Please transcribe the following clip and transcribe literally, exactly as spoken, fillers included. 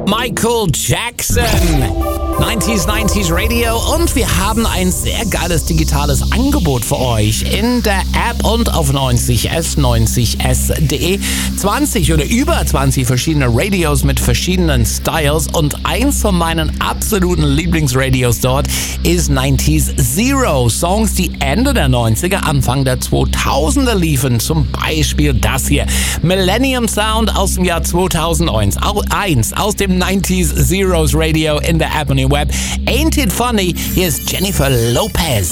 Michael Jackson. neunziger neunzig Radio und wir haben ein sehr geiles digitales Angebot für euch in der App und auf neunzig s, neunzig s punkt de. zwanzig oder über zwanzig verschiedene Radios mit verschiedenen Styles und eins von meinen absoluten Lieblingsradios dort ist neunzig Zero. Songs, die Ende der neunziger, Anfang der zweitausender liefen. Zum Beispiel das hier. Millennium Sound aus dem Jahr zweitausendeins. Eins aus dem neunzig Zeros Radio in der App und im Web. Ain't It Funny? Hier ist Jennifer Lopez.